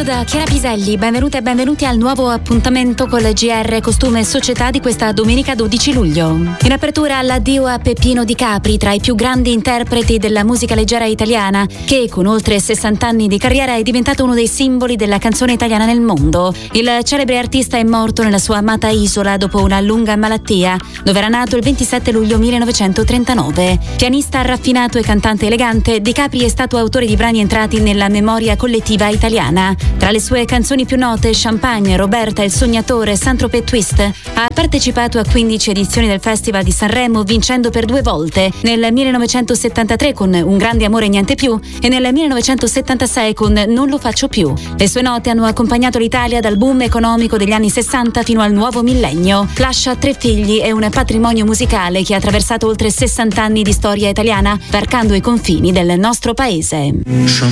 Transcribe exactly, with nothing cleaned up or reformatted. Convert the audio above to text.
saluto da Chiara Piselli, benvenute e benvenuti al nuovo appuntamento col G R Costume e Società di questa domenica dodici luglio. In apertura l'addio a Peppino Di Capri, tra i più grandi interpreti della musica leggera italiana, che con oltre sessanta anni di carriera è diventato uno dei simboli della canzone italiana nel mondo. Il celebre artista è morto nella sua amata isola dopo una lunga malattia, dove era nato il ventisette luglio millenovecentotrentanove. Pianista raffinato e cantante elegante, Di Capri è stato autore di brani entrati nella memoria collettiva italiana. Tra le sue canzoni più note, Champagne, Roberta, Il Sognatore, Saint-Tropez Twist, ha partecipato a quindici edizioni del Festival di Sanremo, vincendo per due volte, nel millenovecentosettantatré con Un grande amore e niente più e nel millenovecentosettantasei con Non lo faccio più. Le sue note hanno accompagnato l'Italia dal boom economico degli anni sessanta fino al nuovo millennio. Lascia tre figli e un patrimonio musicale che ha attraversato oltre sessanta anni di storia italiana, varcando i confini del nostro paese.